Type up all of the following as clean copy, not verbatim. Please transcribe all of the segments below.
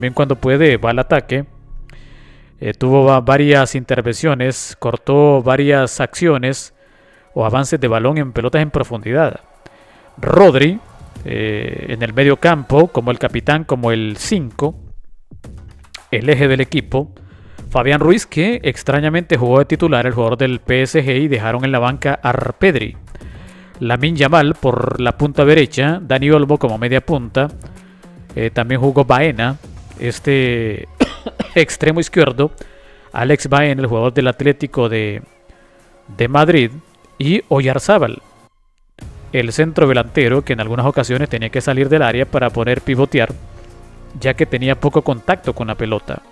También cuando puede va al ataque. Tuvo varias intervenciones, cortó varias acciones o avances de balón en pelotas en profundidad. Rodri, en el medio campo, como el capitán, como el 5, el eje del equipo. Fabián Ruiz, que extrañamente jugó de titular, el jugador del PSG, y dejaron en la banca a Pedri. Lamine Yamal por la punta derecha, Dani Olmo como media punta. También jugó Baena, este extremo izquierdo, Alex Baena, el jugador del Atlético de Madrid, y Oyarzábal, el centro delantero, que en algunas ocasiones tenía que salir del área para poder pivotear, ya que tenía poco contacto con la pelota.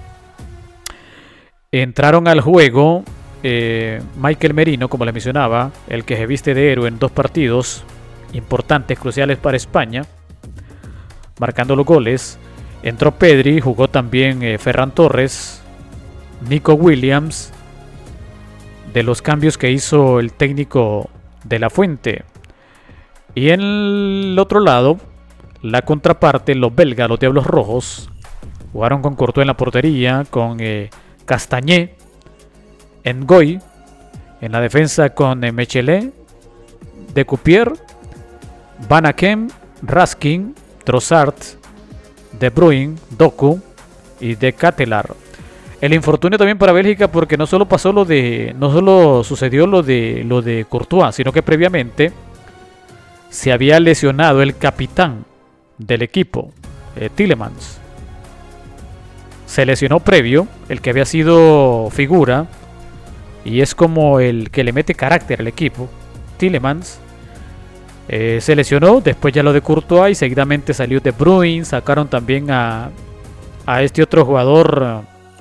Entraron al juego Michael Merino, como le mencionaba, el que se viste de héroe en 2 partidos importantes, cruciales para España, marcando los goles. Entró Pedri, jugó también Ferran Torres, Nico Williams, de los cambios que hizo el técnico de La Fuente. Y en el otro lado, la contraparte, los belgas, los Diablos Rojos, jugaron con Courtois en la portería, con Castañé, Ngoy, en la defensa con Mechelet, Decupier, Van Aken, Raskin, Trossard, De Bruyne, Doku y De Catelar. El infortunio también para Bélgica, porque no solo sucedió lo de Courtois, sino que previamente se había lesionado el capitán del equipo, Tielemans. Se lesionó previo, el que había sido figura y es como el que le mete carácter al equipo, Tielemans. Se lesionó, después ya lo de Courtois, y seguidamente salió De Bruyne. Sacaron también a este otro jugador,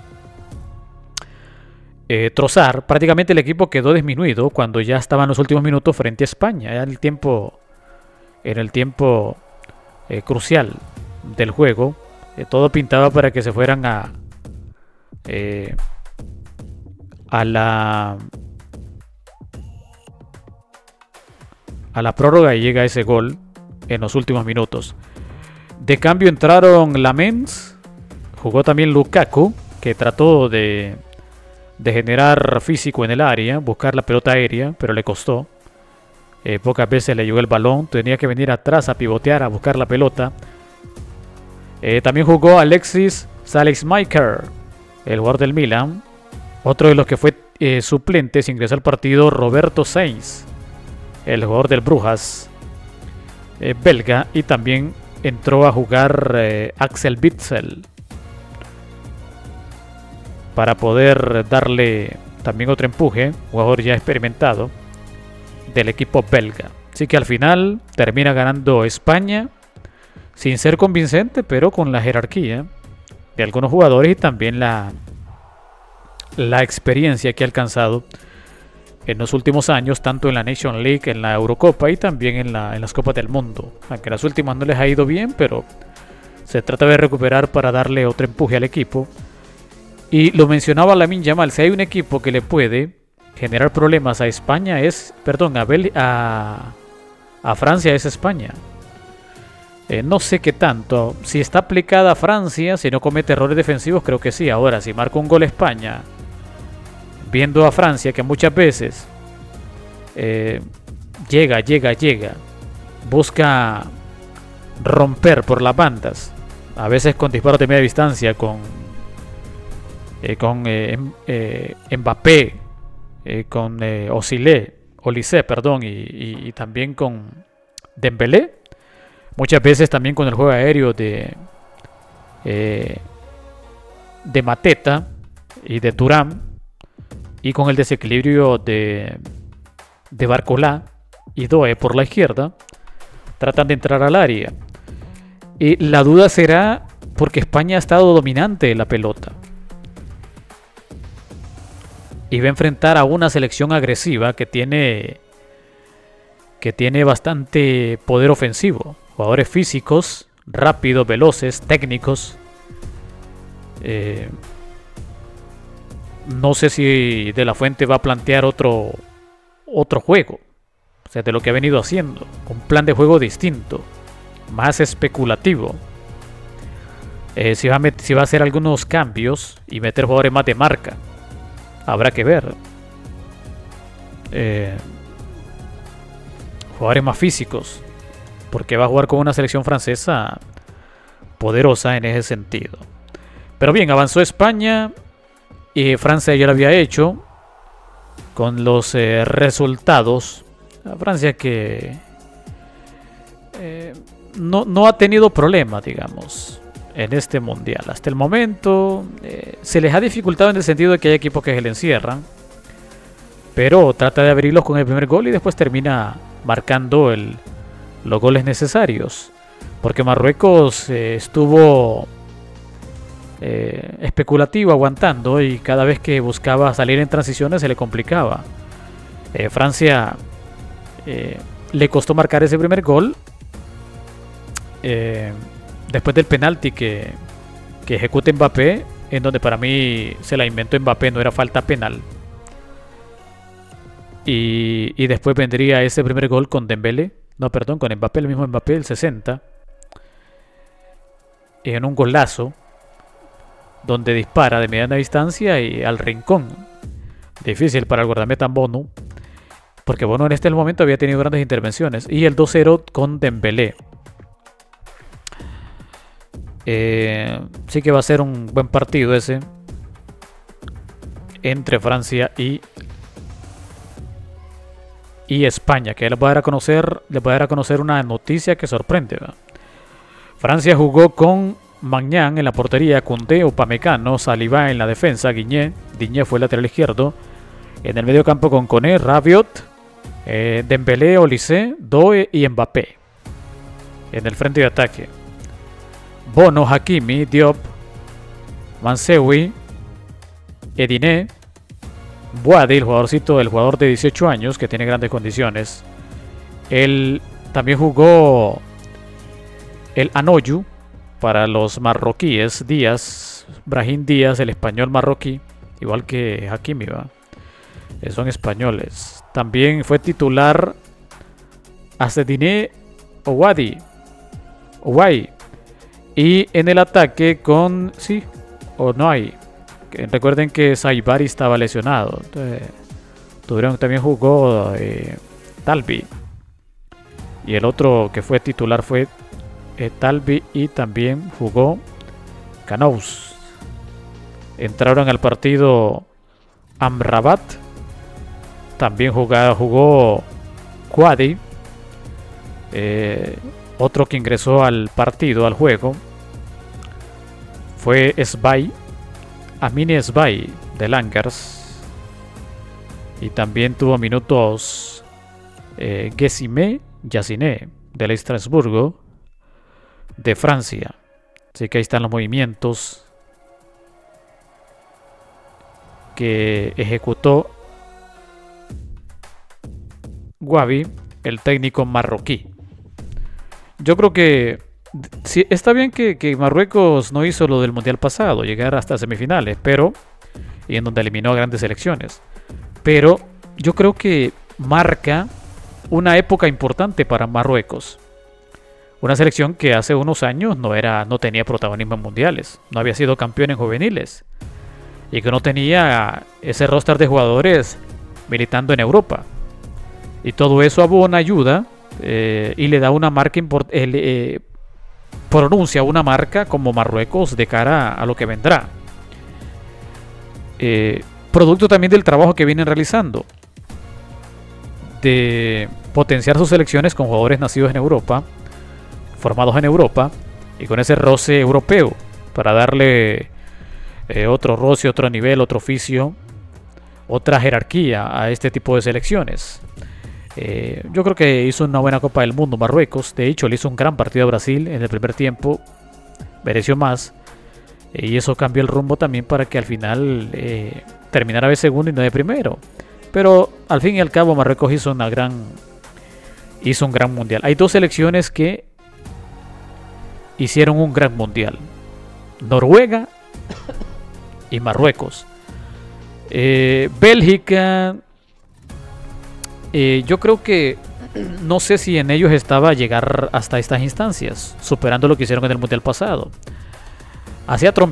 Trossard. Prácticamente el equipo quedó disminuido cuando ya estaban los últimos minutos frente a España, ya en el tiempo crucial del juego. Todo pintaba para que se fueran a la prórroga, y llega ese gol en los últimos minutos. De cambio entraron Lamens, jugó también Lukaku, que trató de generar físico en el área, buscar la pelota aérea, pero le costó. Pocas veces le llegó el balón, tenía que venir atrás a pivotear, a buscar la pelota. También jugó Alexis Saelemaekers, el jugador del Milan. Otro de los que fue suplente sin ingresar al partido, Roberto Sainz, el jugador del Brujas, belga. Y también entró a jugar Axel Witsel para poder darle también otro empuje, jugador ya experimentado del equipo belga. Así que al final termina ganando España, sin ser convincente, pero con la jerarquía de algunos jugadores y también la experiencia que ha alcanzado en los últimos años, tanto en la Nation League, en la Eurocopa y también en las Copas del Mundo. Aunque las últimas no les ha ido bien, pero se trata de recuperar para darle otro empuje al equipo. Y lo mencionaba Lamine Yamal, si hay un equipo que le puede generar problemas a España a Francia, es España. No sé qué tanto. Si está aplicada a Francia, si no comete errores defensivos, creo que sí. Ahora, si marca un gol España, viendo a Francia que muchas veces llega, busca romper por las bandas, a veces con disparos de media distancia, con Mbappé, con Olise, perdón, y también con Dembélé. Muchas veces también con el juego aéreo de Mateta y de Thuram, y con el desequilibrio de Barcola y Doe por la izquierda, tratan de entrar al área. Y la duda será porque España ha estado dominante en la pelota y va a enfrentar a una selección agresiva que tiene bastante poder ofensivo, jugadores físicos, rápidos, veloces, técnicos. No sé si De La Fuente va a plantear otro juego, o sea, de lo que ha venido haciendo, un plan de juego distinto, más especulativo. Si va a hacer algunos cambios y meter jugadores más de marca, habrá que ver. Jugadores más físicos, porque va a jugar con una selección francesa poderosa en ese sentido. Pero bien, avanzó España y Francia ya lo había hecho con los resultados. Francia que no ha tenido problemas, digamos, en este mundial. Hasta el momento se les ha dificultado en el sentido de que hay equipos que se le encierran, pero trata de abrirlos con el primer gol y después termina marcando los goles necesarios. Porque Marruecos estuvo especulativo, aguantando, y cada vez que buscaba salir en transiciones se le complicaba. Francia le costó marcar ese primer gol. Después del penalti que ejecuta Mbappé, en donde para mí se la inventó Mbappé, no era falta penal. Y después vendría ese primer gol con Dembélé, no, perdón, con Mbappé, el mismo Mbappé, el 60, en un golazo donde dispara de mediana distancia y al rincón. Difícil para el guardameta Bono, porque Bono en este momento había tenido grandes intervenciones. Y el 2-0 con Dembélé. Sí que va a ser un buen partido ese entre Francia y España, que les voy a dar a conocer una noticia que sorprende, ¿verdad? Francia jugó con Maignan en la portería, Koundé, Upamecano, Saliba en la defensa, Digne fue el lateral izquierdo, en el medio campo con Koné, Rabiot, Dembélé, Olise, Doe y Mbappé en el frente de ataque. Bono, Hakimi, Diop, Mansewi, Ediné, Boadi, el jugador de 18 años que tiene grandes condiciones. Él también jugó el Anoyu para los marroquíes, Brahim Díaz, el español marroquí, igual que Hakimi, ¿va? Son españoles. También fue titular Asedine Ouai. Y en el ataque con Onay. Recuerden que Saibari estaba lesionado. También jugó Talbi. Y el otro que fue titular fue Talbi, y también jugó Canous. Entraron al partido Amrabat. También jugó Quadi. Otro que ingresó al partido, al juego, fue Amine Esbay de Angers. Y también tuvo minutos Yaciné del Estrasburgo de Francia. Así que ahí están los movimientos que ejecutó Guavi, el técnico marroquí. Yo creo que sí, está bien que Marruecos no hizo lo del mundial pasado, llegar hasta semifinales, y en donde eliminó a grandes selecciones. Pero yo creo que marca una época importante para Marruecos. Una selección que hace unos años no tenía protagonismo en mundiales, no había sido campeón en juveniles, y que no tenía ese roster de jugadores militando en Europa. Y todo eso abona, ayuda, y le da una marca pronuncia una marca como Marruecos de cara a lo que vendrá. Producto también del trabajo que vienen realizando de potenciar sus selecciones con jugadores nacidos en Europa, formados en Europa, y con ese roce europeo para darle otro roce, otro nivel, otro oficio, otra jerarquía a este tipo de selecciones. Yo creo que hizo una buena Copa del Mundo Marruecos. De hecho, le hizo un gran partido a Brasil en el primer tiempo, mereció más, y eso cambió el rumbo también para que al final terminara de segundo y no de primero. Pero al fin y al cabo Marruecos hizo un gran mundial. Hay dos selecciones que hicieron un gran mundial: Noruega y Marruecos. Bélgica, yo creo que no sé si en ellos estaba llegar hasta estas instancias, superando lo que hicieron en el mundial pasado. hacía